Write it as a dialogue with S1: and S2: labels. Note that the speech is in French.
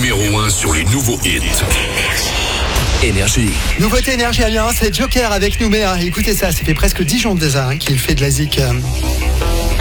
S1: numéro 1 sur les nouveaux hits. Énergie.
S2: Nouveauté Énergie Amiens, c'est Joker avec Nouméa. Écoutez ça fait presque 10 jours déjà qu'il fait de la zik.